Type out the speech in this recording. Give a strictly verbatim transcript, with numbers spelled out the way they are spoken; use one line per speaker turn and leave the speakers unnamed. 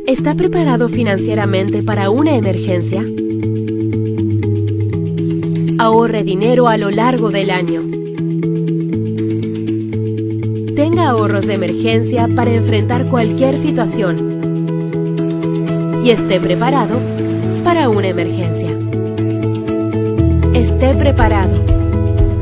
¿Está preparado financieramente para una emergencia? Ahorre dinero a lo largo del año. Tenga ahorros de emergencia para enfrentar cualquier situación. Y esté preparado para una emergencia. Esté preparado.